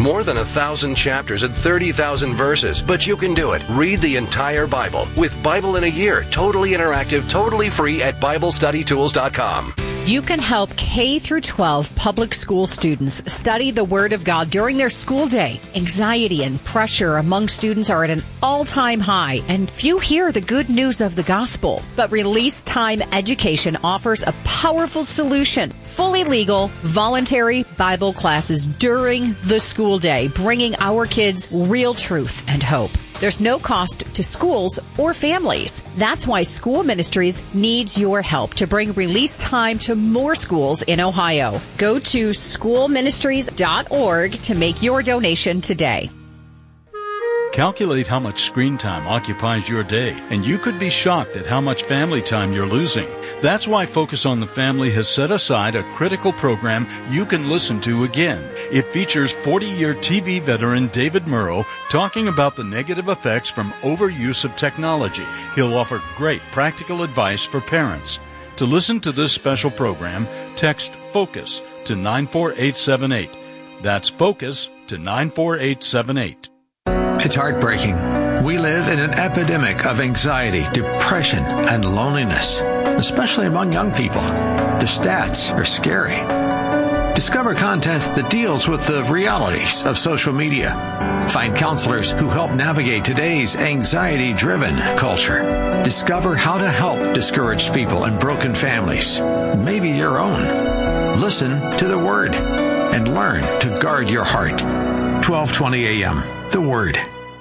More than 1,000 chapters and 30,000 verses, but you can do it. Read the entire Bible with Bible in a Year, totally interactive, totally free at BibleStudyTools.com. You can help K through 12 public school students study the Word of God during their school day. Anxiety and pressure among students are at an all-time high, and few hear the good news of the gospel. But Release Time Education offers a powerful solution. Fully legal, voluntary Bible classes during the school day, bringing our kids real truth and hope. There's no cost to schools or families. That's why School Ministries needs your help to bring Release Time to more schools in Ohio. Go to schoolministries.org to make your donation today. Calculate how much screen time occupies your day, and you could be shocked at how much family time you're losing. That's why Focus on the Family has set aside a critical program you can listen to again. It features 40-year TV veteran David Murrow talking about the negative effects from overuse of technology. He'll offer great practical advice for parents. To listen to this special program, text FOCUS to 94878. That's FOCUS to 94878. It's heartbreaking. We live in an epidemic of anxiety, depression, and loneliness, especially among young people. The stats are scary. Discover content that deals with the realities of social media. Find counselors who help navigate today's anxiety-driven culture. Discover how to help discouraged people and broken families, maybe your own. Listen to the Word and learn to guard your heart. 12:20 a.m. The Word.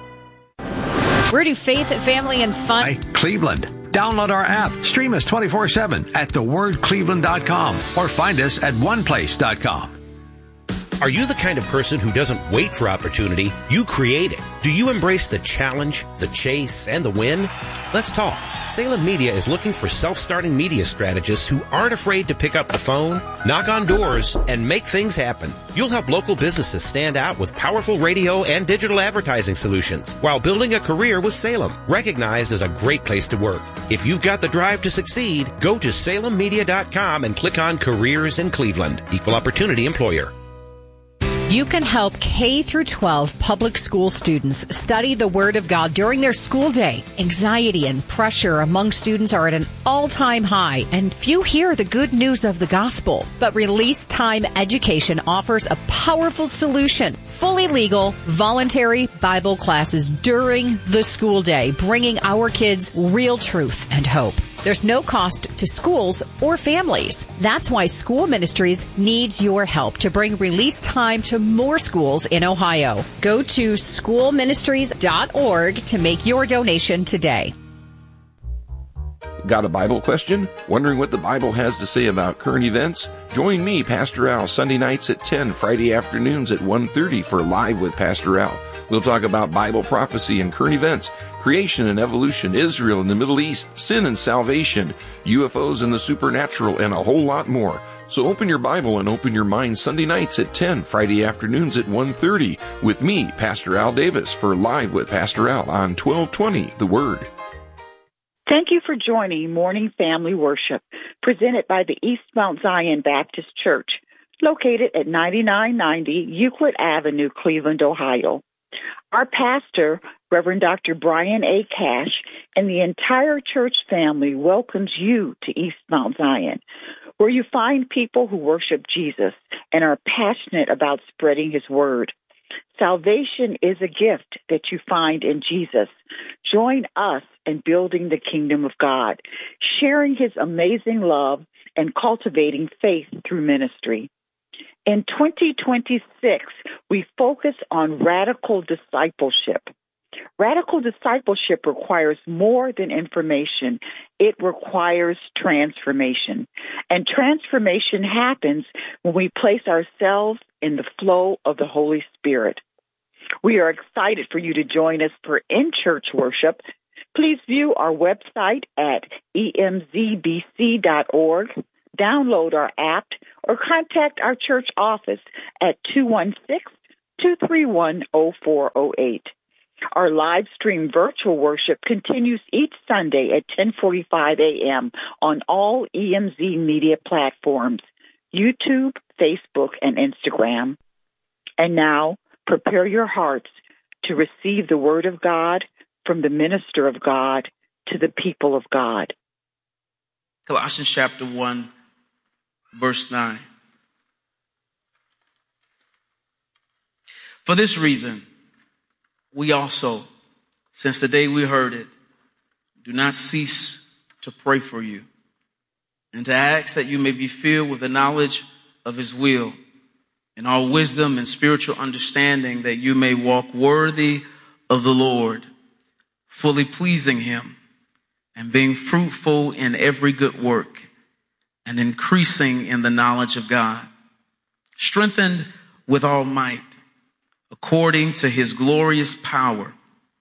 We're to Faith, Family, and Fun. Cleveland. Download our app. Stream us 24/7 at thewordcleveland.com or find us at oneplace.com. Are you the kind of person who doesn't wait for opportunity? You create it. Do you embrace the challenge, the chase, and the win? Let's talk. Salem Media is looking for self-starting media strategists who aren't afraid to pick up the phone, knock on doors, and make things happen. You'll help local businesses stand out with powerful radio and digital advertising solutions while building a career with Salem, recognized as a great place to work. If you've got the drive to succeed, go to salemmedia.com and click on Careers in Cleveland. Equal Opportunity Employer. You can help K through 12 public school students study the Word of God during their school day. Anxiety and pressure among students are at an all-time high, and few hear the good news of the gospel. But Release Time Education offers a powerful solution. Fully legal, voluntary Bible classes during the school day, bringing our kids real truth and hope. There's no cost to schools or families. That's why School Ministries needs your help to bring Release Time to more schools in Ohio. Go to schoolministries.org to make your donation today. Got a Bible question? Wondering what the Bible has to say about current events? Join me, Pastor Al, Sunday nights at 10, Friday afternoons at 1:30 for Live with Pastor Al. We'll talk about Bible prophecy and current events, creation and evolution, Israel and the Middle East, sin and salvation, UFOs and the supernatural, and a whole lot more. So open your Bible and open your mind Sunday nights at 10, Friday afternoons at 1:30 with me, Pastor Al Davis, for Live with Pastor Al on 1220 The Word. Thank you for joining Morning Family Worship, presented by the East Mount Zion Baptist Church, located at 9990 Euclid Avenue, Cleveland, Ohio. Our pastor, Reverend Dr. Brian A. Cash, and the entire church family welcomes you to East Mount Zion, where you find people who worship Jesus and are passionate about spreading His word. Salvation is a gift that you find in Jesus. Join us in building the kingdom of God, sharing His amazing love and cultivating faith through ministry. In 2026, we focus on radical discipleship. Radical discipleship requires more than information. It requires transformation. And transformation happens when we place ourselves in the flow of the Holy Spirit. We are excited for you to join us for in-church worship. Please view our website at emzbc.org, download our app, or contact our church office at 216-231-0408. Our live stream virtual worship continues each Sunday at 10:45 a.m. on all EMZ media platforms, YouTube, Facebook, and Instagram. And now, prepare your hearts to receive the word of God from the minister of God to the people of God. Colossians chapter 1, verse 9. For this reason, we also, since the day we heard it, do not cease to pray for you and to ask that you may be filled with the knowledge of his will in all wisdom and spiritual understanding, that you may walk worthy of the Lord, fully pleasing him and being fruitful in every good work and increasing in the knowledge of God, strengthened with all might according to his glorious power,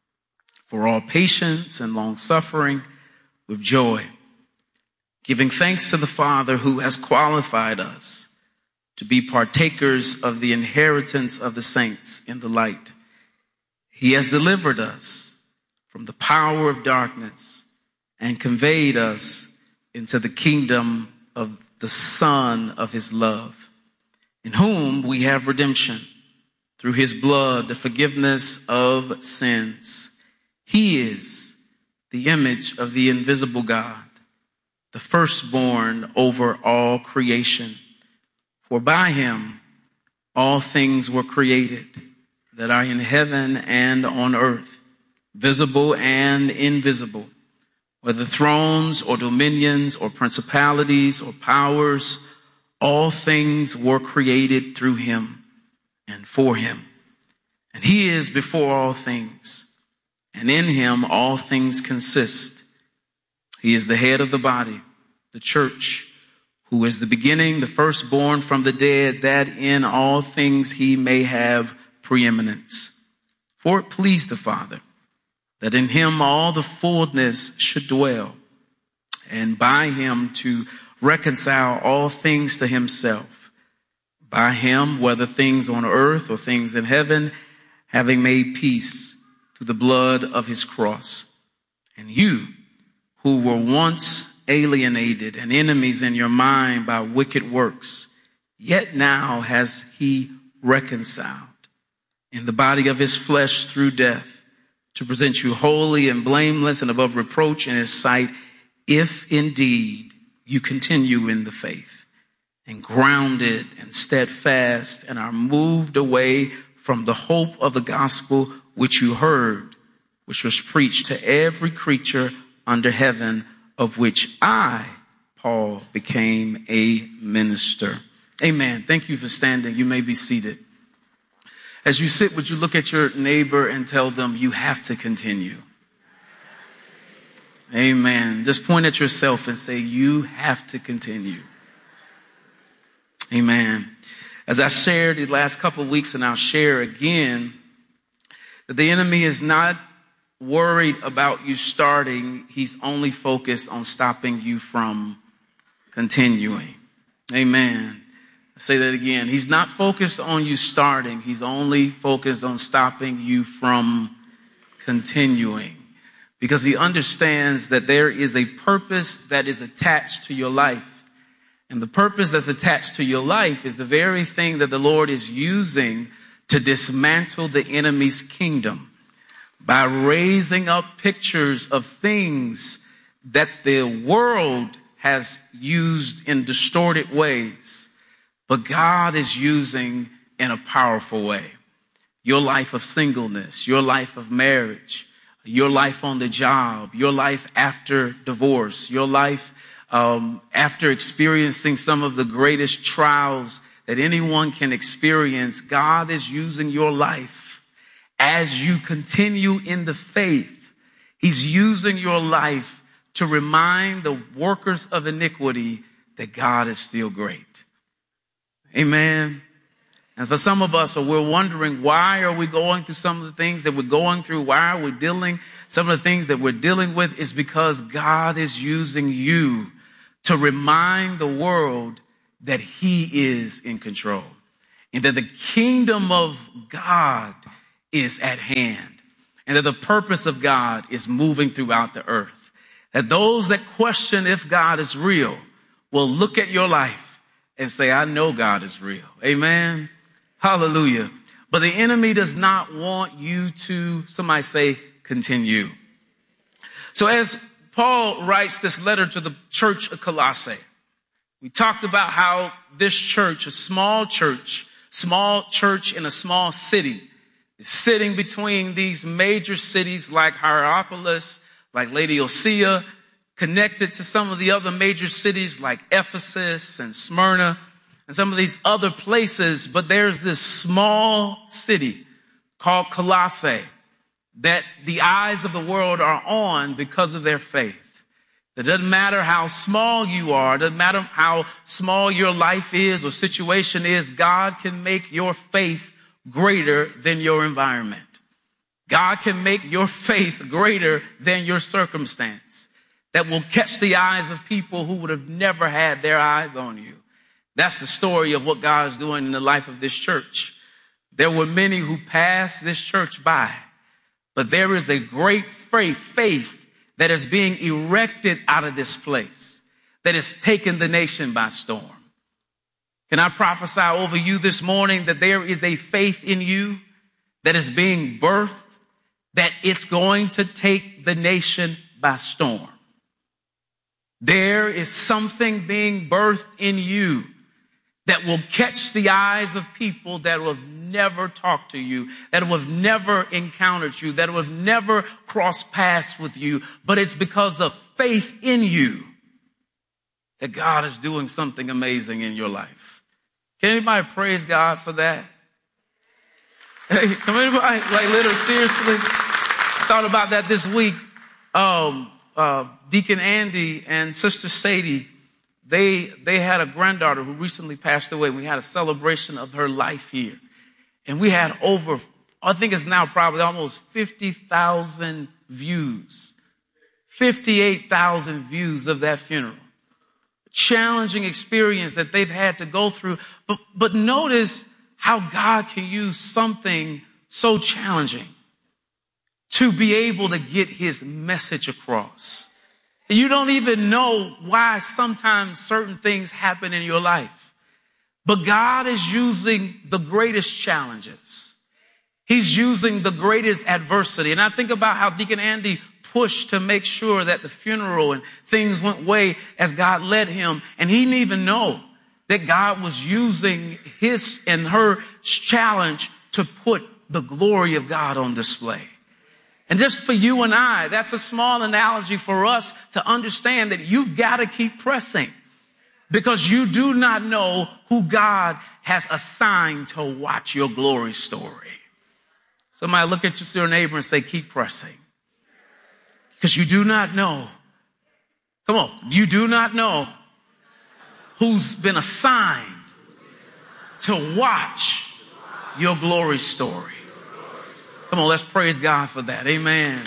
for all patience and long suffering with joy, giving thanks to the Father who has qualified us to be partakers of the inheritance of the saints in the light. He has delivered us from the power of darkness and conveyed us into the kingdom of the Son of his love, in whom we have redemption through his blood, the forgiveness of sins. He is the image of the invisible God, the firstborn over all creation. For by him all things were created that are in heaven and on earth, visible and invisible, whether thrones or dominions or principalities or powers, all things were created through him and for him. And he is before all things, and in him all things consist. He is the head of the body, the church, who is the beginning, the firstborn from the dead, that in all things he may have preeminence. For it pleased the Father that in him all the fullness should dwell, and by him to reconcile all things to himself. By him, whether things on earth or things in heaven, having made peace through the blood of his cross. And you, who were once alienated and enemies in your mind by wicked works, yet now has he reconciled in the body of his flesh through death, to present you holy and blameless and above reproach in his sight, if indeed you continue in the faith, and grounded and steadfast, and are moved away from the hope of the gospel which you heard, which was preached to every creature under heaven, of which I, Paul, became a minister. Amen. Thank you for standing. You may be seated. As you sit, would you look at your neighbor and tell them you have to continue? Amen. Just point at yourself and say, you have to continue. Amen. As I shared the last couple of weeks, and I'll share again, that the enemy is not worried about you starting. He's only focused on stopping you from continuing. Amen. I'll say that again. He's not focused on you starting. He's only focused on stopping you from continuing, because he understands that there is a purpose that is attached to your life. And the purpose that's attached to your life is the very thing that the Lord is using to dismantle the enemy's kingdom, by raising up pictures of things that the world has used in distorted ways, but God is using in a powerful way. Your life of singleness, your life of marriage, your life on the job, your life after divorce, your life after experiencing some of the greatest trials that anyone can experience. God is using your life. As you continue in the faith, he's using your life to remind the workers of iniquity that God is still great. Amen. And for some of us, we're wondering, why are we going through some of the things that we're going through? Why are we dealing? Some of the things that we're dealing with is because God is using you to remind the world that he is in control, and that the kingdom of God is at hand, and that the purpose of God is moving throughout the earth. That those that question if God is real will look at your life and say, I know God is real. Amen. Hallelujah. But the enemy does not want you to, somebody say, continue. So as Paul writes this letter to the church of Colossae, we talked about how this church, a small church in a small city, is sitting between these major cities like Hierapolis, like Laodicea, connected to some of the other major cities like Ephesus and Smyrna and some of these other places. But there's this small city called Colossae that the eyes of the world are on because of their faith. It doesn't matter how small you are, it doesn't matter how small your life is or situation is, God can make your faith greater than your environment. God can make your faith greater than your circumstance. That will catch the eyes of people who would have never had their eyes on you. That's the story of what God is doing in the life of this church. There were many who passed this church by, but there is a great faith that is being erected out of this place, that has taken the nation by storm. Can I prophesy over you this morning that there is a faith in you that is being birthed, that it's going to take the nation by storm? There is something being birthed in you that will catch the eyes of people that will have never talked to you, that will have never encountered you, that will have never crossed paths with you. But it's because of faith in you that God is doing something amazing in your life. Can anybody praise God for that? Hey, come anybody, like literally, seriously? I thought about that this week. Deacon Andy and Sister Sadie, they had a granddaughter who recently passed away. We had a celebration of her life here. And we had over, I think it's now probably almost 50,000 views. 58,000 views of that funeral. Challenging experience that they've had to go through. But notice how God can use something so challenging to be able to get his message across. You don't even know why sometimes certain things happen in your life. But God is using the greatest challenges. He's using the greatest adversity. And I think about how Deacon Andy pushed to make sure that the funeral and things went way as God led him. And he didn't even know that God was using his and her challenge to put the glory of God on display. And just for you and I, that's a small analogy for us to understand that you've got to keep pressing because you do not know who God has assigned to watch your glory story. Somebody look at your neighbor and say, keep pressing. Because you do not know. Come on. You do not know who's been assigned to watch your glory story. Come on, let's praise God for that. Amen.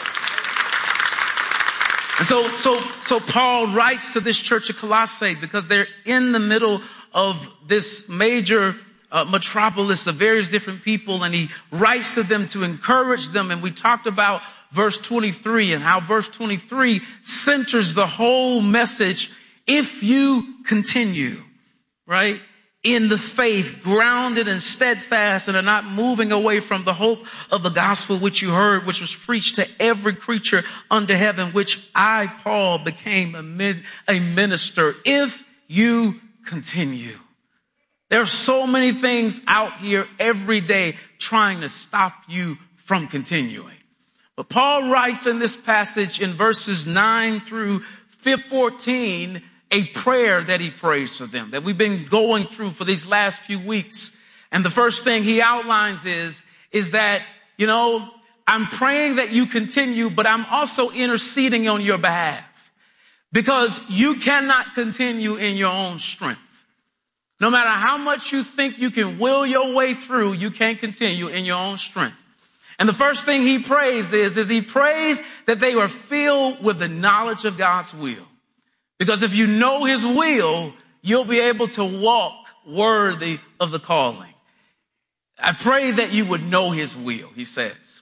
And so Paul writes to this church of Colossae because they're in the middle of this major metropolis of various different people, and he writes to them to encourage them. And we talked about verse 23 and how verse 23 centers the whole message. If you continue, right? In the faith, grounded and steadfast, and are not moving away from the hope of the gospel which you heard, which was preached to every creature under heaven, which I, Paul, became a minister. If you continue. There are so many things out here every day trying to stop you from continuing. But Paul writes in this passage in verses 9 through 14, a prayer that he prays for them, that we've been going through for these last few weeks. And the first thing he outlines is that, I'm praying that you continue, but I'm also interceding on your behalf because you cannot continue in your own strength. No matter how much you think you can will your way through, you can't continue in your own strength. And the first thing he prays is he prays that they are filled with the knowledge of God's will. Because if you know his will, you'll be able to walk worthy of the calling. I pray that you would know his will, he says.